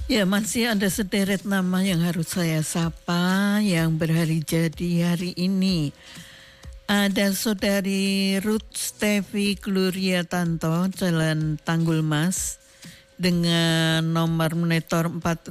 Ya, masih ada sederet nama yang harus saya sapa yang berhari jadi hari ini. Ada Saudari Ruth Stevi Gloria Tanto, Jalan Tanggul Mas, dengan nomor monitor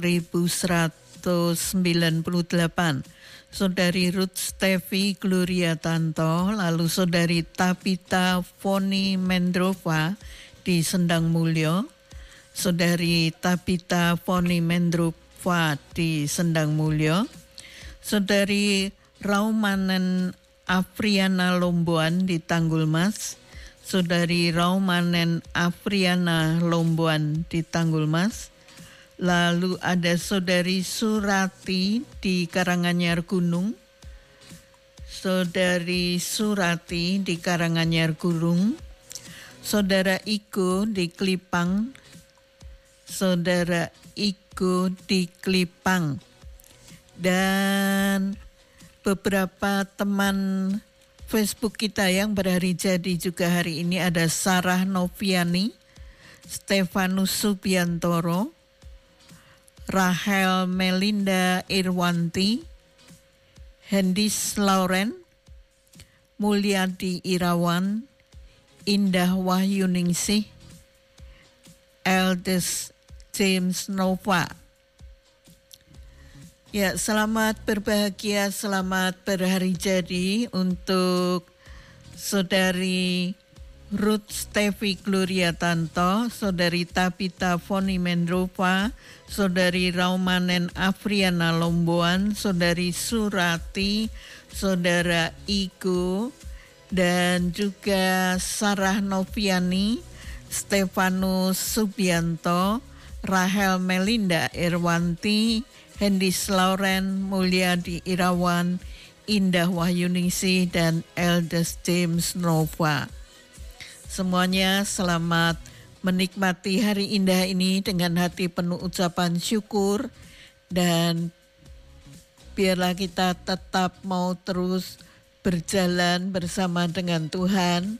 4198. Saudari Ruth Stevi Gloria Tanto, lalu Saudari Tapita Foni Mendrova di Sendang Mulyo, Saudari Tapita Foni Mendrova di Sendang Mulyo, Saudari Raumanen Afriana Lomboan di Tanggul Mas, Saudari Raumanen Afriana Lomboan di Tanggul Mas, lalu ada Saudari Surati di Karanganyar Gunung, Saudari Surati di Karanganyar Gunung, Saudara Iko di Klipang, Saudara Iko di Klipang, dan beberapa teman Facebook kita yang berhari jadi juga hari ini ada Sarah Noviani, Stefanus Subiantoro, Rahel Melinda Irwanti, Hendis Lauren, Mulyadi Irawan, Indah Wahyuningsih, Eldes James Nova. Ya, selamat berbahagia, selamat berhari jadi untuk Saudari Ruth Stevi Gloria Tanto, Saudari Tapita Foni Mendrova, Saudari Raumanen Afriana Lomboan, Saudari Surati, Saudara Iko, dan juga Sarah Noviani, Stefanus Subianto, Rahel Melinda Irwanti, Hendis Lauren, Mulyadi Irawan, Indah Wahyuningsih, dan Eldes James Nova. Semuanya selamat menikmati hari indah ini dengan hati penuh ucapan syukur, dan biarlah kita tetap mau terus berjalan bersama dengan Tuhan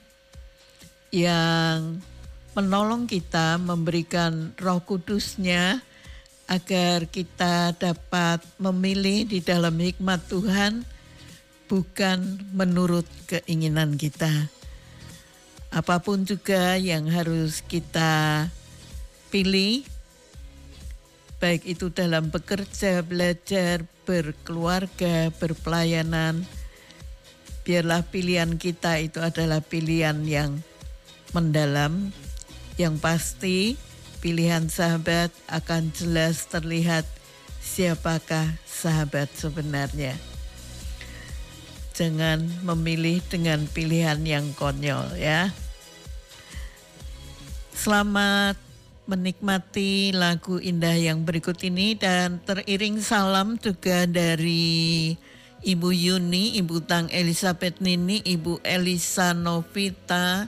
yang menolong kita, memberikan Roh Kudus-Nya agar kita dapat memilih di dalam hikmat Tuhan, bukan menurut keinginan kita. Apapun juga yang harus kita pilih, baik itu dalam bekerja, belajar, berkeluarga, berpelayanan, biarlah pilihan kita itu adalah pilihan yang mendalam. Yang pasti pilihan sahabat akan jelas terlihat siapakah sahabat sebenarnya. Jangan memilih dengan pilihan yang konyol ya. Selamat menikmati lagu indah yang berikut ini, dan teriring salam juga dari Ibu Yuni, Ibu Tang Elizabeth Nini, Ibu Elisa Novita,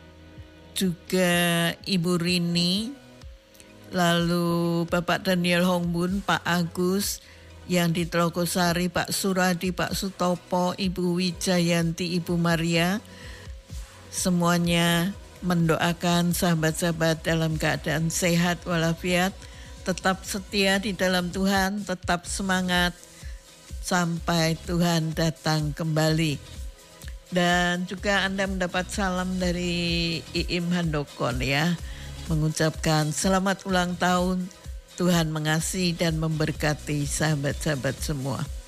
juga Ibu Rini, lalu Bapak Daniel Hongbun, Pak Agus yang di Telogosari, Pak Suradi, Pak Sutopo, Ibu Wijayanti, Ibu Maria. Semuanya mendoakan sahabat-sahabat dalam keadaan sehat walafiat, tetap setia di dalam Tuhan, tetap semangat sampai Tuhan datang kembali. Dan juga Anda mendapat salam dari Iim Handokon ya, mengucapkan selamat ulang tahun, Tuhan mengasihi dan memberkati sahabat-sahabat semua.